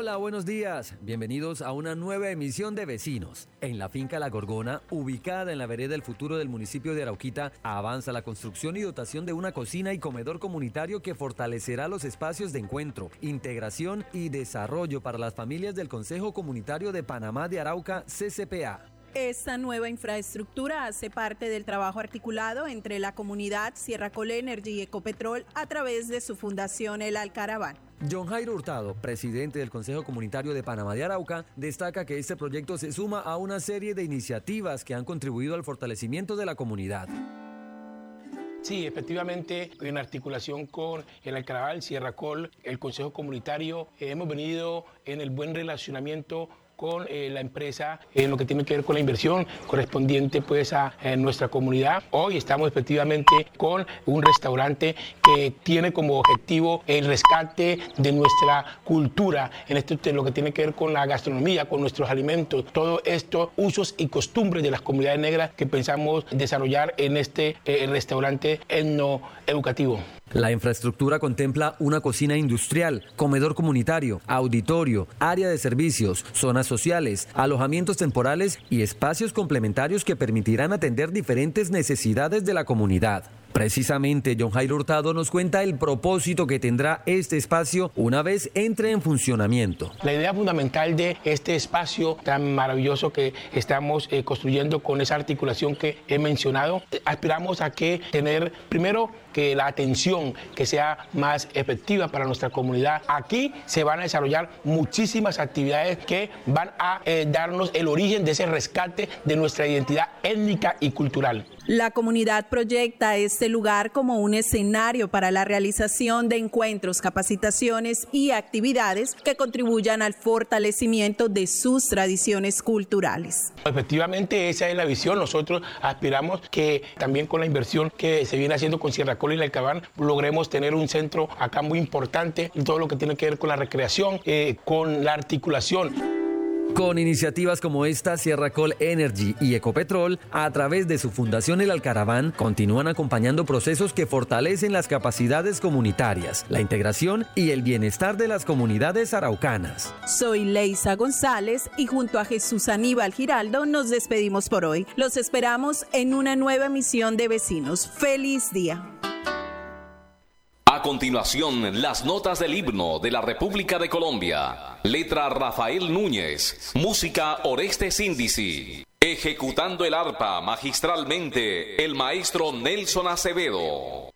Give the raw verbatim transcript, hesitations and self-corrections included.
Hola, buenos días. Bienvenidos a una nueva emisión de Vecinos. En la finca La Gorgona, ubicada en la vereda El Futuro del municipio de Arauquita, avanza la construcción y dotación de una cocina y comedor comunitario que fortalecerá los espacios de encuentro, integración y desarrollo para las familias del Consejo Comunitario de Panamá de Arauca, C C P A. Esta nueva infraestructura hace parte del trabajo articulado entre la comunidad Sierracol Energy y Ecopetrol a través de su fundación El Alcaraván. John Jairo Hurtado, presidente del Consejo Comunitario de Panamá de Arauca, destaca que este proyecto se suma a una serie de iniciativas que han contribuido al fortalecimiento de la comunidad. Sí, efectivamente, en articulación con el Alcaraván, Sierracol, el Consejo Comunitario, hemos venido en el buen relacionamiento con eh, la empresa en lo que tiene que ver con la inversión correspondiente pues a, a nuestra comunidad. Hoy estamos efectivamente con un restaurante que tiene como objetivo el rescate de nuestra cultura, en esto en lo que tiene que ver con la gastronomía, con nuestros alimentos, todo esto, usos y costumbres de las comunidades negras que pensamos desarrollar en este eh, restaurante etnoeducativo. La infraestructura contempla una cocina industrial, comedor comunitario, auditorio, área de servicios, zonas sociales, alojamientos temporales y espacios complementarios que permitirán atender diferentes necesidades de la comunidad. Precisamente, John Jairo Hurtado nos cuenta el propósito que tendrá este espacio una vez entre en funcionamiento. La idea fundamental de este espacio tan maravilloso que estamos eh, construyendo con esa articulación que he mencionado, eh, aspiramos a que tener primero que la atención que sea más efectiva para nuestra comunidad. Aquí se van a desarrollar muchísimas actividades que van a eh, darnos el origen de ese rescate de nuestra identidad étnica y cultural. La comunidad proyecta este lugar como un escenario para la realización de encuentros, capacitaciones y actividades que contribuyan al fortalecimiento de sus tradiciones culturales. Efectivamente, esa es la visión. Nosotros aspiramos que también con la inversión que se viene haciendo con Sierracol y El Alcaraván logremos tener un centro acá muy importante y todo lo que tiene que ver con la recreación, eh, con la articulación. Con iniciativas como esta, Sierracol Energy y Ecopetrol, a través de su fundación El Alcaraván, continúan acompañando procesos que fortalecen las capacidades comunitarias, la integración y el bienestar de las comunidades araucanas. Soy Leisa González y junto a Jesús Aníbal Giraldo nos despedimos por hoy. Los esperamos en una nueva emisión de Vecinos. ¡Feliz día! A continuación, las notas del himno de la República de Colombia. Letra Rafael Núñez. Música Oreste Síndici. Ejecutando el arpa magistralmente, el maestro Nelson Acevedo.